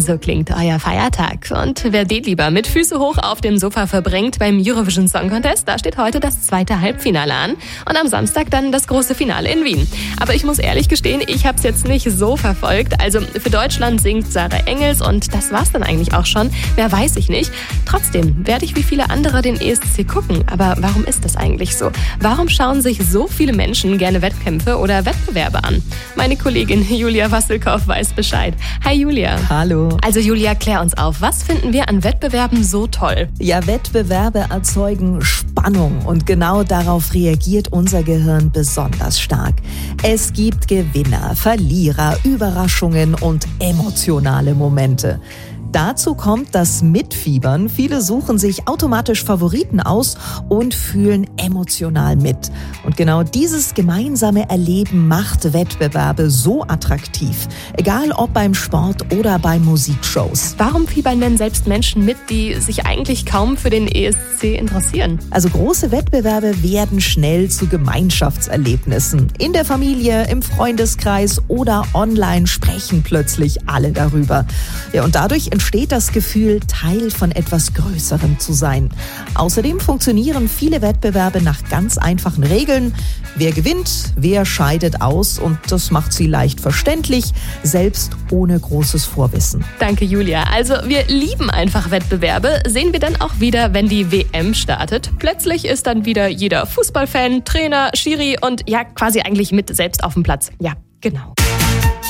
So klingt euer Feiertag. Und wer den lieber mit Füße hoch auf dem Sofa verbringt beim Eurovision Song Contest, da steht heute das zweite Halbfinale an. Und am Samstag dann das große Finale in Wien. Aber ich muss ehrlich gestehen, ich habe es jetzt nicht so verfolgt. Also für Deutschland singt Sarah Engels und das war's dann eigentlich auch schon. Mehr weiß ich nicht. Trotzdem werde ich wie viele andere den ESC gucken. Aber warum ist das eigentlich so? Warum schauen sich so viele Menschen gerne Wettkämpfe oder Wettbewerbe an? Meine Kollegin Julia Wasselkow weiß Bescheid. Hi Julia. Hallo. Also Julia, klär uns auf. Was finden wir an Wettbewerben so toll? Ja, Wettbewerbe erzeugen Spannung und genau darauf reagiert unser Gehirn besonders stark. Es gibt Gewinner, Verlierer, Überraschungen und emotionale Momente. Dazu kommt das Mitfiebern. Viele suchen sich automatisch Favoriten aus und fühlen emotional mit. Und genau dieses gemeinsame Erleben macht Wettbewerbe so attraktiv. Egal ob beim Sport oder bei Musikshows. Warum fiebern denn selbst Menschen mit, die sich eigentlich kaum für den ESC interessieren? Also große Wettbewerbe werden schnell zu Gemeinschaftserlebnissen. In der Familie, im Freundeskreis oder online sprechen plötzlich alle darüber. Ja, und dadurch entsteht das Gefühl, Teil von etwas Größerem zu sein. Außerdem funktionieren viele Wettbewerbe nach ganz einfachen Regeln. Wer gewinnt, wer scheidet aus und das macht sie leicht verständlich, selbst ohne großes Vorwissen. Danke Julia. Also wir lieben einfach Wettbewerbe. Sehen wir dann auch wieder, wenn die WM startet. Plötzlich ist dann wieder jeder Fußballfan, Trainer, Schiri und ja quasi eigentlich mit selbst auf dem Platz. Ja, genau.